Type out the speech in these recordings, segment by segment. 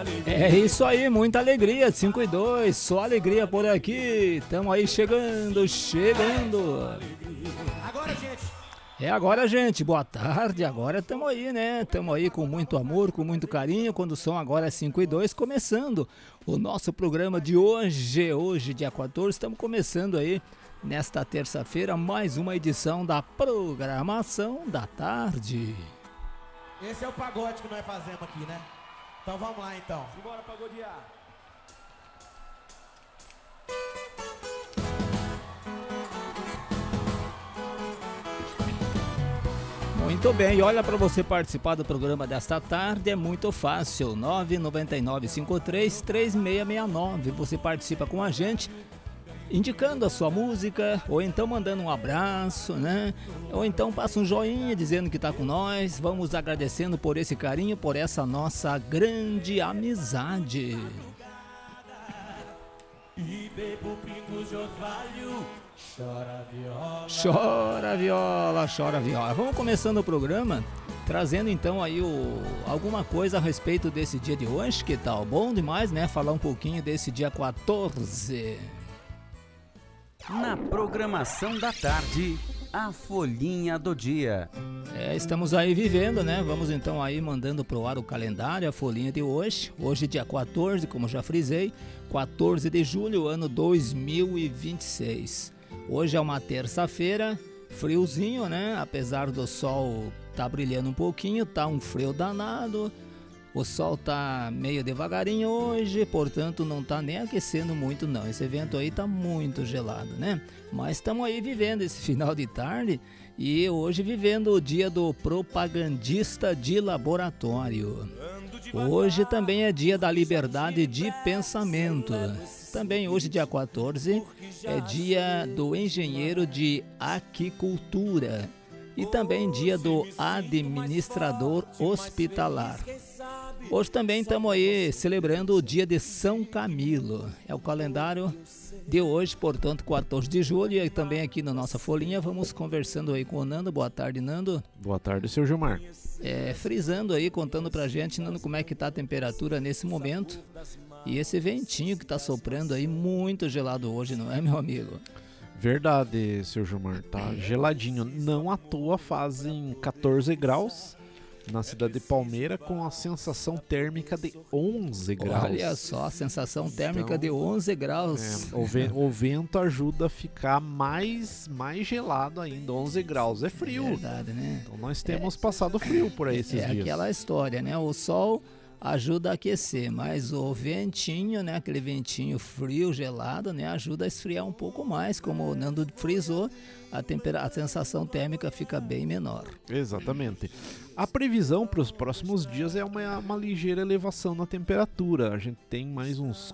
É isso aí, muita alegria, 5 e 2, só alegria por aqui. Tamo aí chegando. Agora, gente, boa tarde. Agora tamo aí, né? Tamo aí com muito amor, com muito carinho. Quando são agora 5 e 2, começando o nosso programa de hoje. Hoje, dia 14, estamos começando aí, nesta terça-feira, mais uma edição da programação da tarde. Esse é o pagode que nós fazemos aqui, né? Então vamos lá então. Simbora pagodear. Muito bem, e olha, para você participar do programa desta tarde é muito fácil, 999533669. Você participa com a gente, indicando a sua música, ou então mandando um abraço, né? Ou então passa um joinha dizendo que tá com nós. Vamos agradecendo por esse carinho, por essa nossa grande amizade. E bebo pingos de orvalho, chora viola. Chora viola, chora viola. Vamos começando o programa trazendo então aí alguma coisa a respeito desse dia de hoje. Que tal? Bom demais, né? Falar um pouquinho desse dia 14. Na programação da tarde, a folhinha do dia. Estamos aí vivendo, né? Vamos então aí mandando pro ar o calendário, a folhinha de hoje. Hoje dia 14, como já frisei, 14 de julho, ano 2026. Hoje é uma terça-feira, friozinho, né? Apesar do sol tá brilhando um pouquinho, tá um frio danado. O sol tá meio devagarinho hoje, portanto não tá nem aquecendo muito não. Esse evento aí tá muito gelado, né? Mas estamos aí vivendo esse final de tarde e hoje vivendo o dia do propagandista de laboratório. Hoje também é dia da liberdade de pensamento. Também hoje, dia 14, é dia do engenheiro de aquicultura. E também dia do administrador hospitalar. Hoje também estamos aí celebrando o dia de São Camilo. É o calendário de hoje, portanto, 14 de julho. E também aqui na nossa folhinha vamos conversando aí com o Nando. Boa tarde, Nando. Boa tarde, seu Gilmar. Frisando aí, contando pra gente, Nando, como é que tá a temperatura nesse momento. E esse ventinho que tá soprando aí, muito gelado hoje, não é, meu amigo? Verdade, seu Gilmar, tá geladinho. Não à toa fazem 14 graus na cidade de Palmeira, com a sensação térmica de 11 graus. Olha só, a sensação térmica de 11 graus. O vento ajuda a ficar mais gelado ainda, 11 graus. É frio. Verdade, né? Então nós temos passado frio por aí esses dias. É aquela história, né? O sol ajuda a aquecer, mas o ventinho, né, aquele ventinho frio, gelado, né, ajuda a esfriar um pouco mais, como o Nando frisou, a sensação térmica fica bem menor. Exatamente. A previsão para os próximos dias é uma ligeira elevação na temperatura. A gente tem mais uns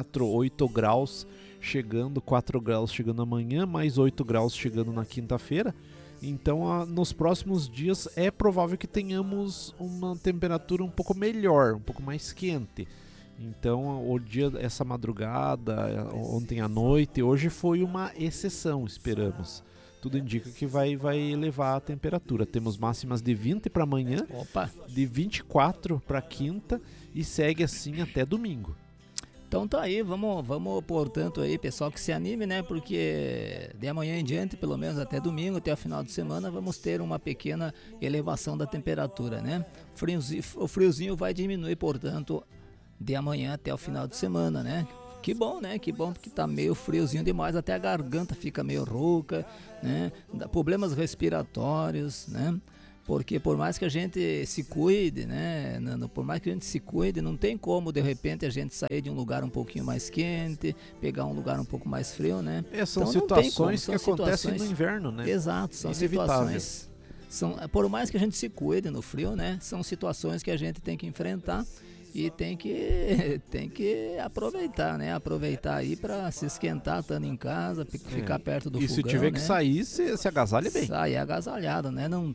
8 graus chegando, 4 graus chegando amanhã, mais 8 graus chegando na quinta-feira. Então, nos próximos dias é provável que tenhamos uma temperatura um pouco melhor, um pouco mais quente. Então, o dia, essa madrugada, ontem à noite, hoje foi uma exceção, esperamos. Tudo indica que vai elevar a temperatura. Temos máximas de 20 para amanhã, de 24 para quinta e segue assim até domingo. Então tá aí, vamos, portanto, aí, pessoal, que se anime, né? Porque de amanhã em diante, pelo menos até domingo, até o final de semana, vamos ter uma pequena elevação da temperatura, né? O friozinho vai diminuir, portanto, de amanhã até o final de semana, né? Que bom, né? Que bom, porque tá meio friozinho demais, até a garganta fica meio rouca, né? Dá problemas respiratórios, né? Porque por mais que a gente se cuide, né, Nando, por mais que a gente se cuide, não tem como de repente a gente sair de um lugar um pouquinho mais quente, pegar um lugar um pouco mais frio, né? São então, situações que acontecem no inverno, né? Exato, são situações. Por mais que a gente se cuide no frio, né? São situações que a gente tem que enfrentar e tem que aproveitar, né? Aproveitar aí para se esquentar, estando em casa, ficar perto do fogão. E se tiver que né? sair, se agasalha bem. Sair agasalhado, né? Não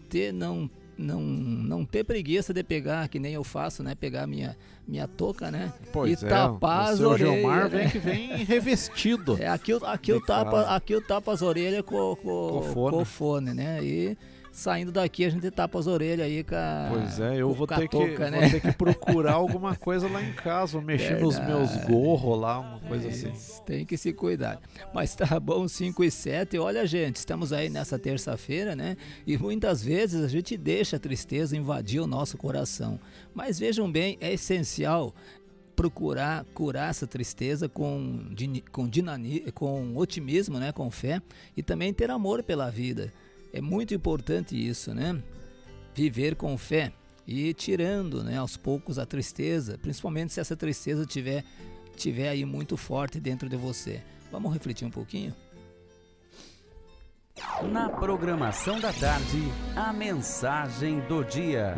ter preguiça de pegar, que nem eu faço, né? Pegar minha touca, né? Pois e tapar as orelhas. O Gilmar vem revestido. Aqui eu tapa as orelhas com o fone, né? saindo daqui a gente tapa as orelhas aí com a... Pois é, eu com vou a ter, touca, né? vou ter que procurar alguma coisa lá em casa, mexer nos meus gorros lá, uma coisa assim. Tem que se cuidar. Mas tá bom, 5 e 7. Olha, gente, estamos aí nessa terça-feira, né? E muitas vezes a gente deixa a tristeza invadir o nosso coração. Mas vejam bem, é essencial procurar curar essa tristeza com otimismo, né? Com fé e também ter amor pela vida. É muito importante isso, né? Viver com fé e ir tirando, né, aos poucos a tristeza, principalmente se essa tristeza tiver aí muito forte dentro de você. Vamos refletir um pouquinho? Na programação da tarde, a mensagem do dia.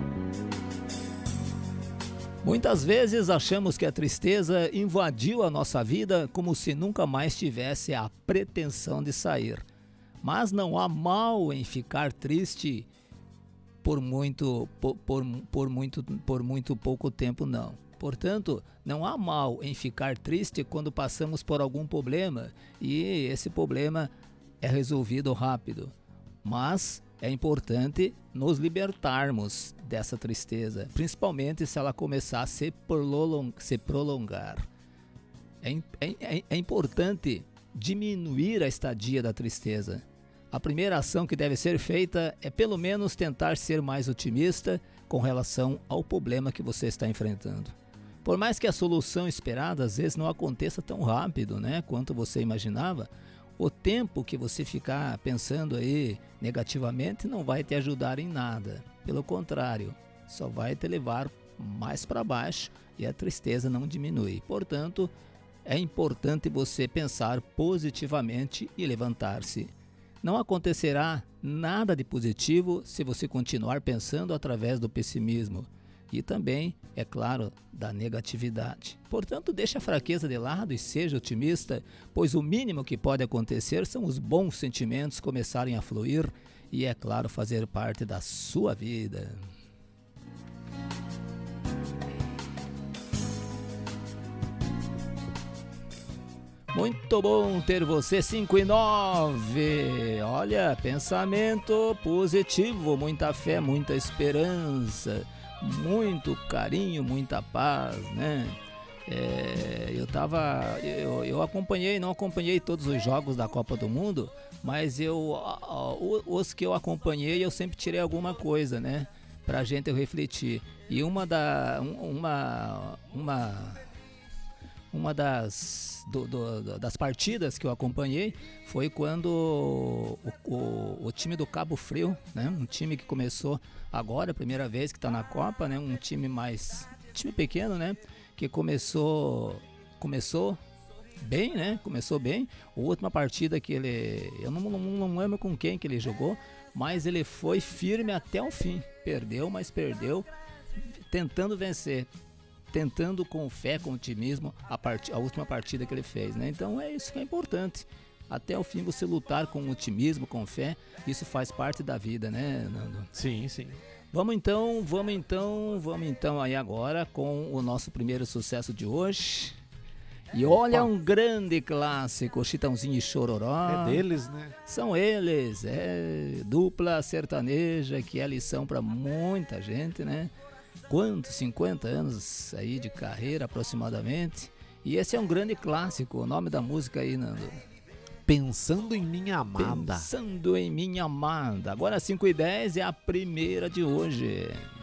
Muitas vezes achamos que a tristeza invadiu a nossa vida como se nunca mais tivesse a pretensão de sair. Mas não há mal em ficar triste por muito pouco tempo, não. Portanto, não há mal em ficar triste quando passamos por algum problema e esse problema é resolvido rápido. Mas é importante nos libertarmos dessa tristeza, principalmente se ela começar a se prolongar. É importante diminuir a estadia da tristeza. A primeira ação que deve ser feita é pelo menos tentar ser mais otimista com relação ao problema que você está enfrentando. Por mais que a solução esperada às vezes não aconteça tão rápido, né, quanto você imaginava, o tempo que você ficar pensando aí negativamente não vai te ajudar em nada. Pelo contrário, só vai te levar mais para baixo e a tristeza não diminui. Portanto, é importante você pensar positivamente e levantar-se. Não acontecerá nada de positivo se você continuar pensando através do pessimismo e também, é claro, da negatividade. Portanto, deixe a fraqueza de lado e seja otimista, pois o mínimo que pode acontecer são os bons sentimentos começarem a fluir e, é claro, fazer parte da sua vida. Muito bom ter você, 5 e 9. Olha, pensamento positivo, muita fé, muita esperança, muito carinho, muita paz, né? Eu acompanhei, não acompanhei todos os jogos da Copa do Mundo, mas os que eu acompanhei eu sempre tirei alguma coisa, né? Pra gente refletir. E uma das partidas que eu acompanhei foi quando o time do Cabo Frio, né, um time que começou agora, a primeira vez que está na Copa, né, um time pequeno, né, que começou bem, né, começou bem. A última partida que eu não lembro com quem que ele jogou, mas ele foi firme até o fim, mas perdeu, tentando vencer. Tentando com fé, com otimismo, a última partida que ele fez, né? Então é isso que é importante. Até o fim você lutar com otimismo, com fé, isso faz parte da vida, né, Nando? Sim, sim. Vamos então aí agora com o nosso primeiro sucesso de hoje. E olha, um grande clássico, Chitãozinho e Chororó. É deles, né? São eles, dupla sertaneja, que é lição para muita gente, né? Quantos? 50 anos aí de carreira aproximadamente. E esse é um grande clássico. O nome da música aí, Nando? Pensando em Minha Amada. Pensando em Minha Amada. Agora 5 e 10 é a primeira de hoje.